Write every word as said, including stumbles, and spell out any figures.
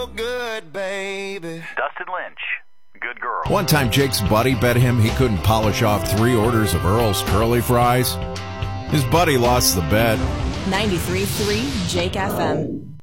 Good, baby. Dustin Lynch, good girl. One time Jake's buddy bet him he couldn't polish off three orders of Earl's curly fries. His buddy lost the bet. ninety-three point three Jake F M.